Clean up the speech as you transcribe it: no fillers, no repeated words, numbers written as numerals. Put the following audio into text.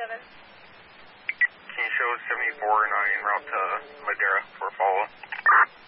Can you show 74 and en route to Madera for follow?